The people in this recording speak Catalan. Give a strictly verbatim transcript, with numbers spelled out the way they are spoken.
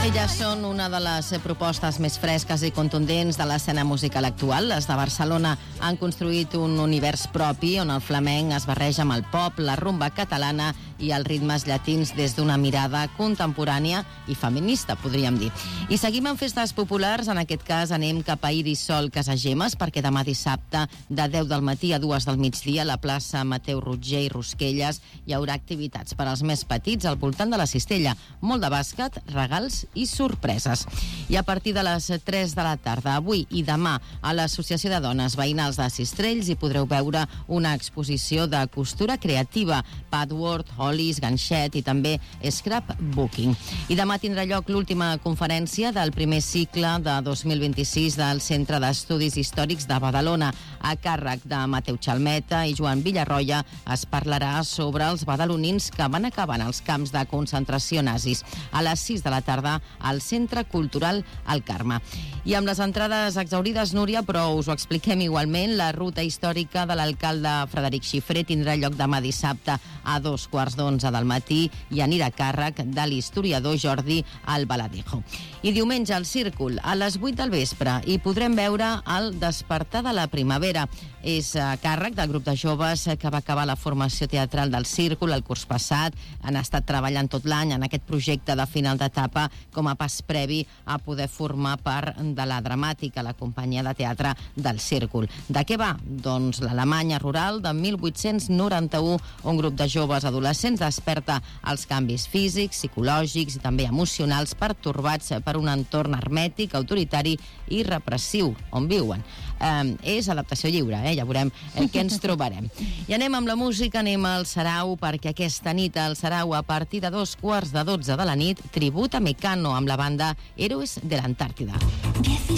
Elles són una de les propostes més fresques i contundents de l'escena musical actual. Les de Barcelona han construït un univers propi on el flamenc es barreja amb el pop, la rumba catalana i els ritmes llatins des d'una mirada contemporània i feminista, podríem dir. I seguim amb festes populars. En aquest cas anem cap a Iris Sol Casagemes, perquè demà dissabte de deu del matí a dues del migdia a la plaça Mateu Roger i Rosquelles hi haurà activitats per als més petits al voltant de la cistella, molt de bàsquet, regals i sorpreses. I a partir de les tres de la tarda, avui i demà, a l'Associació de Dones Veïnals de Sistrells hi podreu veure una exposició de costura creativa, patchwork, olis, ganxet i també scrapbooking. I demà tindrà lloc l'última conferència del primer cicle de dos mil vint-i-sis del Centre d'Estudis Històrics de Badalona. A càrrec de Mateu Chalmeta i Joan Villarroya es parlarà sobre els badalonins que van acabar en els camps de concentració nazis. A les sis de la tarda al Centre Cultural El Carme. I amb les entrades exaurides, Núria, però us ho expliquem igualment, la ruta històrica de l'alcalde Frederic Xifré tindrà lloc demà dissabte a dos quarts d'onze del matí i anirà a càrrec de l'historiador Jordi Albaladejo. I diumenge al Círcul, a les vuit del vespre, hi podrem veure el Despertar de la Primavera. És a càrrec del grup de joves que va acabar la formació teatral del Círcul el curs passat. Han estat treballant tot l'any en aquest projecte de final d'etapa com a pas previ a poder formar part de la dramàtica, la companyia de teatre del Círcul. De què va? Doncs l'Alemanya rural de mil vuit-cents noranta-u, un grup de joves adolescents desperta els canvis físics, psicològics i també emocionals pertorbats per un entorn hermètic, autoritari i repressiu on viuen. Eh, és adaptació lliure, eh? Ja veurem eh, què ens trobarem. I anem amb la música, anem al Sarau, perquè aquesta nit al Sarau, a partir de dos quarts de dotze de la nit, tribut a Mecano amb la banda Héroes de l'Antàrtida.